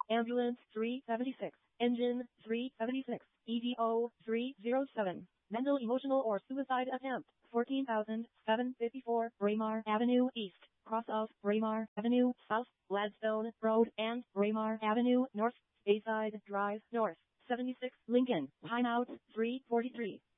Ambulance 376. Engine 376. EDO 307. Mental, emotional, or suicide attempt. 14,754 Braemar Avenue East. Cross of Braemar Avenue South, Gladstone Road, and Braemar Avenue North, Bayside Drive North. 76 Lincoln. Timeout 343.